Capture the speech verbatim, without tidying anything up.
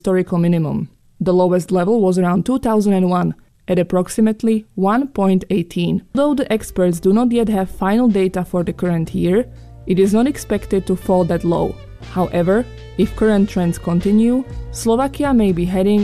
historical minimum. The lowest level was around two thousand one, at approximately one point one eight. Though the experts do not yet have final data for the current year, it is not expected to fall that low. However, if current trends continue, Slovakia may be heading